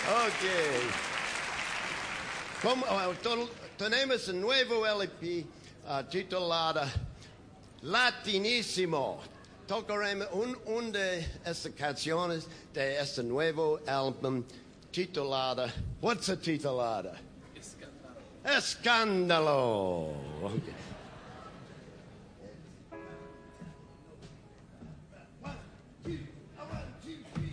Ok. Tenemos un nuevo LP titulado Latinissimo. Tocaremos una de estas canciones de este nuevo álbum titulada. ¿What's it titulada? Escándalo. Escándalo. Okay.